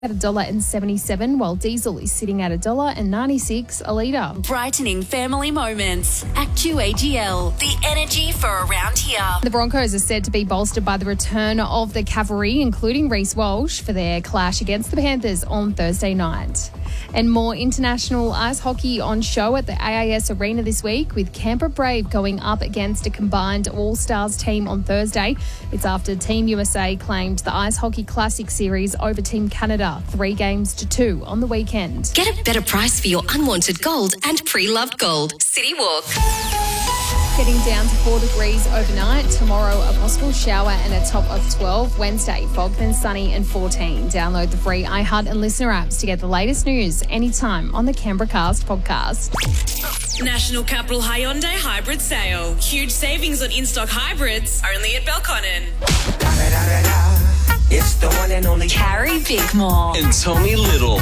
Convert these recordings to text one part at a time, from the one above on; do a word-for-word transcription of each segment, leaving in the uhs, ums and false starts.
at one dollar seventy-seven, while diesel is sitting at one dollar ninety-six a litre. Brightening family moments. Actu A G L, the energy for around here. The Broncos are said to be bolstered by the return of the cavalry, including Reece Walsh, for their clash against the Panthers on Thursday night. And more international ice hockey on show at the A I S Arena this week, with Canberra Brave going up against a combined All-Stars team on Thursday. It's after Team U S A claimed the Ice Hockey Classic Series over Team Canada, three games to two on the weekend. Get a better price for your unwanted gold and pre-loved gold. City Walk. Getting down to four degrees overnight. Tomorrow, a possible shower and a top of twelve. Wednesday, fog then sunny and fourteen. Download the free iHeart and Listener apps to get the latest news anytime on the Canberra Cast podcast. National Capital Hyundai Hybrid Sale. Huge savings on in-stock hybrids, only at Belconnen. It's the one and only Carrie Bickmore. And Tommy Little.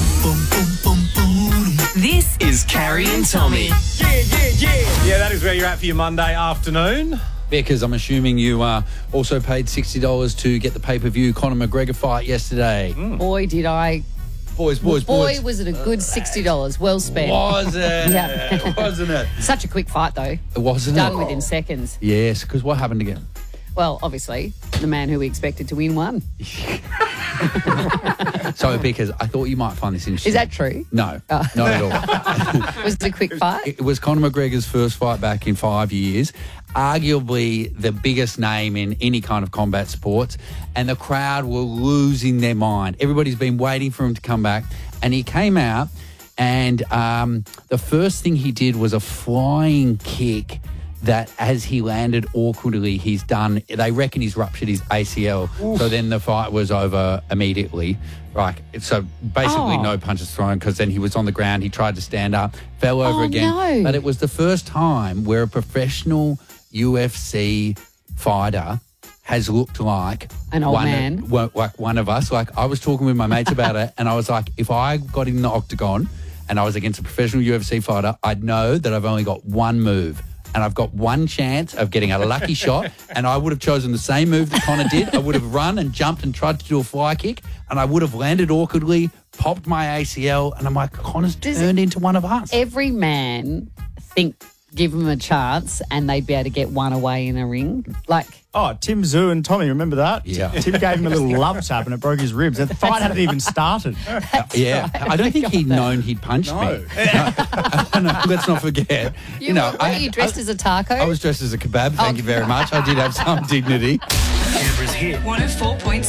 This Is Carrie and Tommy. Yeah, yeah, yeah. Yeah, that is where you're at for your Monday afternoon. Because I'm assuming you uh, also paid sixty dollars to get the pay-per-view Conor McGregor fight yesterday. Mm. Boy, did I. Boys, boys, Boy, boys. was it a good sixty dollars. Well spent. Was it? Yeah. Wasn't it? Such a quick fight, though. Wasn't Done it? within seconds. Yes, because what happened again? Well, obviously, the man who we expected to win won. So, because I thought you might find this interesting. Is that true? No, Oh. not at all. Was it a quick fight? It was Conor McGregor's first fight back in five years, arguably the biggest name in any kind of combat sports, and the crowd were losing their mind. Everybody's been waiting for him to come back, and he came out, and um, the first thing he did was a flying kick that as he landed awkwardly, he's done, they reckon he's ruptured his A C L. Oof. So then the fight was over immediately. Like, so basically Oh. no punches thrown, because then he was on the ground, he tried to stand up, fell over Oh, again. no. But it was the first time where a professional U F C fighter has looked like An old one man. Of, well, like one of us. Like, I was talking with my mates about it, and I was like, if I got in the octagon and I was against a professional U F C fighter, I'd know that I've only got one move. And I've got one chance of getting a lucky shot, and I would have chosen the same move that Conor did. I would have run and jumped and tried to do a fly kick, and I would have landed awkwardly, popped my A C L, and I'm like, Conor's Does turned into one of us. Every man think give him a chance and they'd be able to get one away in a ring. Like, Oh, Tim Zhu and Tommy, remember that? Yeah. Tim gave him a little love tap and it broke his ribs. The fight hadn't even started. Yeah, I don't think he'd that. known he'd punched me. No, no, let's not forget. you, know, were, were I, you dressed I, as a taco? I was dressed as a kebab, thank Oh. you very much. I did have some dignity. Canberra's hit. one oh four point six